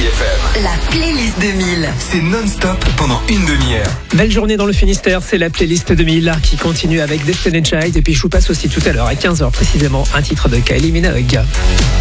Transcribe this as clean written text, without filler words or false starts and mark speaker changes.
Speaker 1: FM.
Speaker 2: La playlist 2000.
Speaker 1: C'est non-stop pendant une demi-heure.
Speaker 3: Belle journée dans le Finistère, c'est la playlist 2000 qui continue avec Destiny Child. Et puis je vous passe aussi tout à l'heure à 15h précisément un titre de Kylie Minogue.